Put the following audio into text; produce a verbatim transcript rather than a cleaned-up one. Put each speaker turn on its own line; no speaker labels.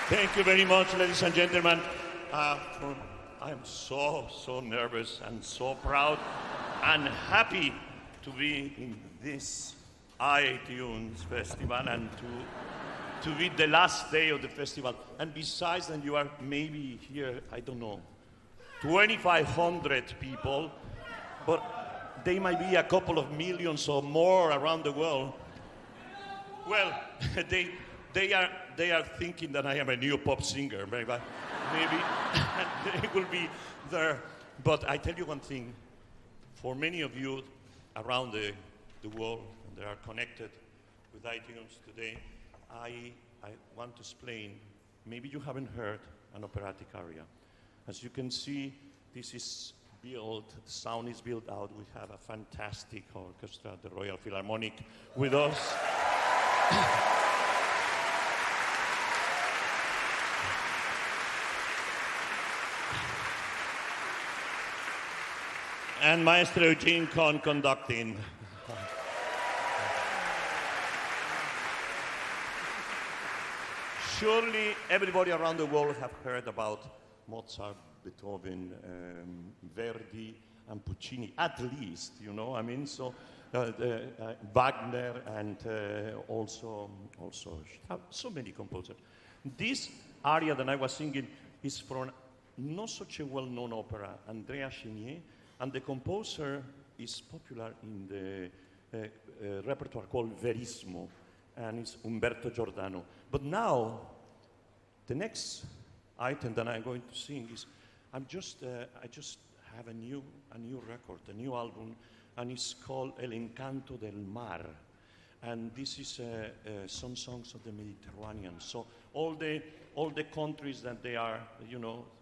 Thank you very much, ladies and gentlemen. Uh, for, I'm so, so nervous and so proud and happy to be in this iTunes Festival and to, to be the last day of the festival. And besides, and you are maybe here, I don't know, twenty-five hundred people, but they might be a couple of millions or more around the world. Well, they, they, are, they are thinking that I am a new pop singer, maybe, maybe they will be there. But I tell you one thing, for many of you around the, the world that are connected with iTunes today, I, I want to explain, maybe you haven't heard an operatic aria. As you can see, this is built, the sound is built out. We have a fantastic orchestra, the Royal Philharmonic, with us. And Maestro Eugene Kohn conducting. Surely everybody around the world have heard about Mozart, Beethoven, um, Verdi, and Puccini, at least, you know, I mean, so uh, the, uh, Wagner and uh, also, also so many composers. This aria that I was singing is from not such a well-known opera, Andrea Chenier, and the composer is popular in the uh, uh, repertoire called Verismo, and it's Umberto Giordano. But now, the next item that I'm going to sing is, I'm just, uh, I just have a new, a new record, a new album, and it's called El Encanto del Mar. And this is uh, uh, some songs of the Mediterranean. So all the, all the countries that they are, you know,